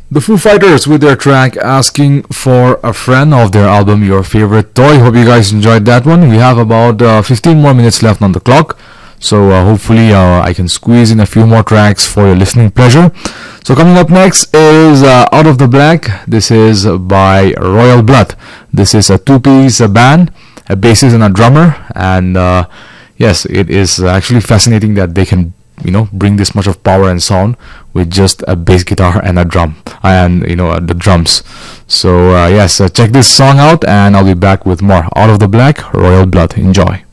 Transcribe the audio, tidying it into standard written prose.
The Foo Fighters with their track Asking for a Friend of their album Your Favorite Toy. Hope you guys enjoyed that one. We have about 15 more minutes left on the clock. So hopefully I can squeeze in a few more tracks for your listening pleasure. So coming up next is Out of the Black. This is by Royal Blood. This is a two-piece band, a bassist and a drummer. And yes, it is actually fascinating that they can bring this much of power and sound with just a bass guitar and a drum and the drums. So yes, check this song out and I'll be back with more Out of the Black, Royal Blood. Enjoy.